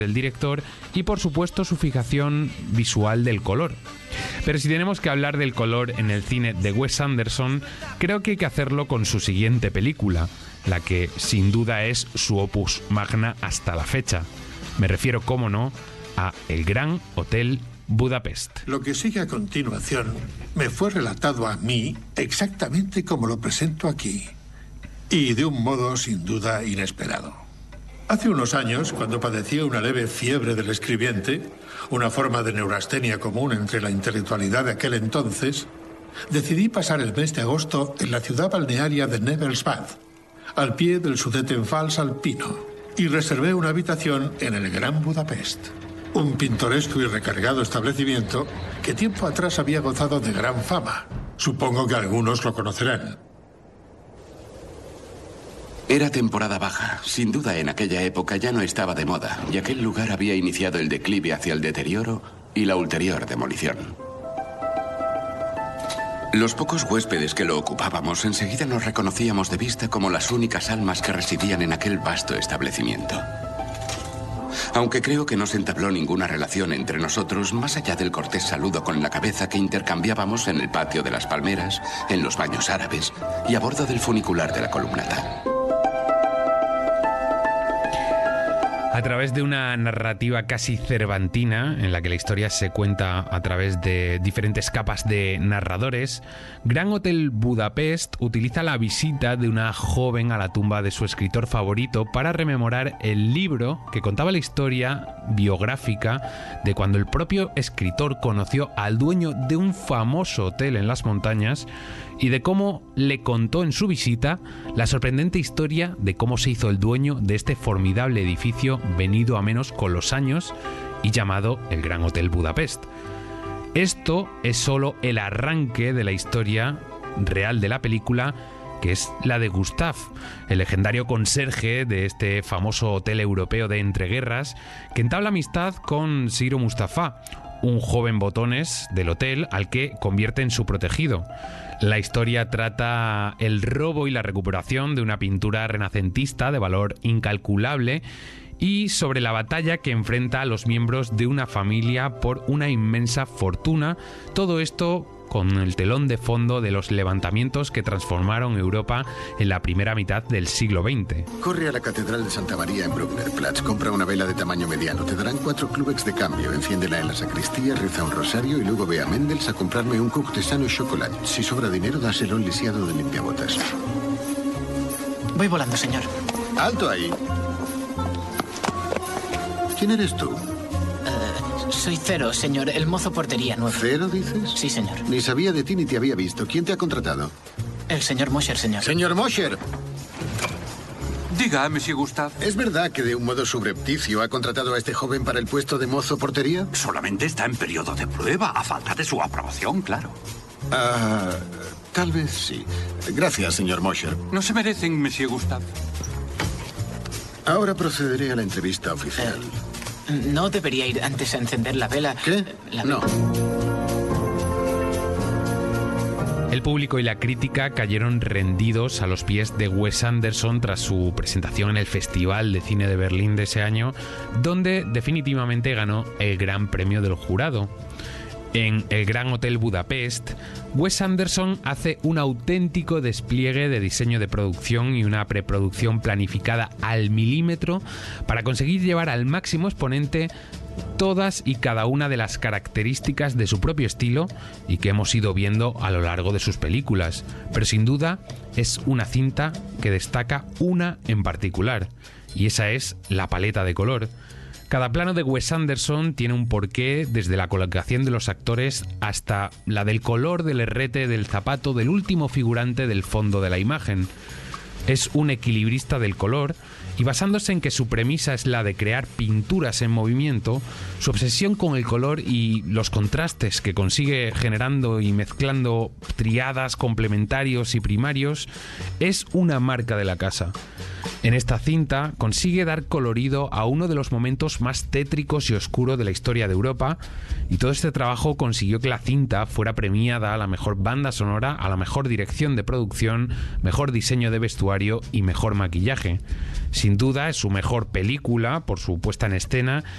del director y por supuesto su fijación visual del color. Pero si tenemos que hablar del color en el cine de Wes Anderson, creo que hay que hacerlo con su siguiente película, la que sin duda es su opus magna hasta la fecha. Me refiero, cómo no, a El Gran Hotel Budapest. Lo que sigue a continuación me fue relatado a mí exactamente como lo presento aquí, y de un modo sin duda inesperado. Hace unos años, cuando padecía una leve fiebre del escribiente, una forma de neurastenia común entre la intelectualidad de aquel entonces, decidí pasar el mes de agosto en la ciudad balnearia de Nebelsbad, al pie del Sudetenfalls alpino, y reservé una habitación en el Gran Budapest, un pintoresco y recargado establecimiento que tiempo atrás había gozado de gran fama. Supongo que algunos lo conocerán. Era temporada baja. Sin duda en aquella época ya no estaba de moda, y aquel lugar había iniciado el declive hacia el deterioro y la ulterior demolición. Los pocos huéspedes que lo ocupábamos enseguida nos reconocíamos de vista como las únicas almas que residían en aquel vasto establecimiento. Aunque creo que no se entabló ninguna relación entre nosotros, más allá del cortés saludo con la cabeza que intercambiábamos en el patio de las palmeras, en los baños árabes y a bordo del funicular de la columnata. A través de una narrativa casi cervantina, en la que la historia se cuenta a través de diferentes capas de narradores, Gran Hotel Budapest utiliza la visita de una joven a la tumba de su escritor favorito para rememorar el libro que contaba la historia biográfica de cuando el propio escritor conoció al dueño de un famoso hotel en las montañas y de cómo le contó en su visita la sorprendente historia de cómo se hizo el dueño de este formidable edificio venido a menos con los años y llamado el Gran Hotel Budapest. Esto es solo el arranque de la historia real de la película, que es la de Gustav, el legendario conserje de este famoso hotel europeo de entreguerras, que entabla amistad con Ciro Mustafa, un joven botones del hotel al que convierte en su protegido. La historia trata el robo y la recuperación de una pintura renacentista de valor incalculable y sobre la batalla que enfrenta a los miembros de una familia por una inmensa fortuna. Todo esto con el telón de fondo de los levantamientos que transformaron Europa en la primera mitad del siglo XX. Corre a la Catedral de Santa María en Brucknerplatz, compra una vela de tamaño mediano, te darán 4 clubes de cambio, enciéndela en la sacristía, reza un rosario y luego ve a Mendels a comprarme un Coq de Sano Chocolat. Si sobra dinero, dáselo al lisiado de limpiabotas. Voy volando, señor. ¡Alto ahí! ¿Quién eres tú? Soy Cero, señor, el mozo portería nuevo. ¿Cero, dices? Sí, señor. Ni sabía de ti ni te había visto. ¿Quién te ha contratado? El señor Mosher, señor. ¡Señor Mosher! Diga, Monsieur Gustave. ¿Es verdad que de un modo subrepticio ha contratado a este joven para el puesto de mozo portería? Solamente está en periodo de prueba, a falta de su aprobación, claro. Tal vez sí. Gracias, señor Mosher. No se merecen, Monsieur Gustave. Ahora procederé a la entrevista oficial. ¿No debería ir antes a encender la vela? ¿Qué? No. El público y la crítica cayeron rendidos a los pies de Wes Anderson tras su presentación en el Festival de Cine de Berlín de ese año, donde definitivamente ganó el Gran Premio del Jurado. En El Gran Hotel Budapest, Wes Anderson hace un auténtico despliegue de diseño de producción y una preproducción planificada al milímetro para conseguir llevar al máximo exponente todas y cada una de las características de su propio estilo y que hemos ido viendo a lo largo de sus películas. Pero sin duda es una cinta que destaca una en particular, y esa es la paleta de color. Cada plano de Wes Anderson tiene un porqué, desde la colocación de los actores hasta la del color del herrete del zapato del último figurante del fondo de la imagen. Es un equilibrista del color y basándose en que su premisa es la de crear pinturas en movimiento, su obsesión con el color y los contrastes que consigue generando y mezclando triadas, complementarios y primarios es una marca de la casa. En esta cinta consigue dar colorido a uno de los momentos más tétricos y oscuros de la historia de Europa, y todo este trabajo consiguió que la cinta fuera premiada a la mejor banda sonora, a la mejor dirección de producción, mejor diseño de vestuario y mejor maquillaje. Sin duda es su mejor película por su puesta en escena